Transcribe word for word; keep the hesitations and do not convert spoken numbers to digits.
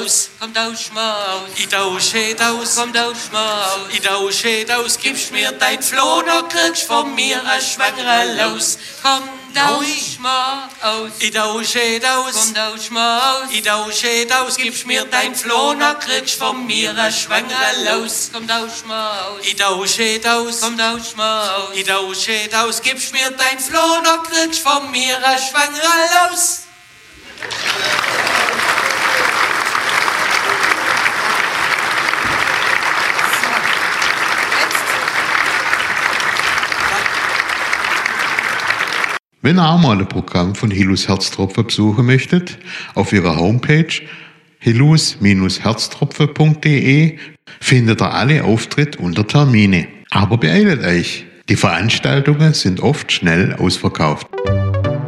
aus, komm tausch mal aus, ich tausche aus, komm tausch mal aus, ich tausche aus, gibst mir dein Floh, dann kriegst von mir ein Schwangerl aus. komm tausch mal aus, Ich tausche aus, komm tausch mal aus, ich tausche aus, gibst mir dein Floh, dann kriegst von mir ein Schwangerl aus. komm tausch mal aus, Ich tausche aus, komm tausch mal aus, ich tausche aus, gibst mir dein Floh, dann kriegst von mir ein Schwangerl aus. Wenn ihr auch mal ein Programm von Hillus Herztropfen besuchen möchtet, auf ihrer Homepage hillus Herztropfen punkt de findet ihr alle Auftritte und Termine. Aber beeilt euch, die Veranstaltungen sind oft schnell ausverkauft.